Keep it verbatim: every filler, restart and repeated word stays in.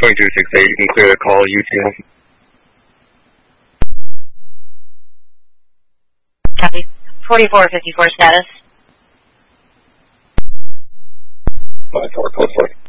twenty-two six eight, you can clear the call, U T M. Copy. forty-four fifty-four status. five four, close four.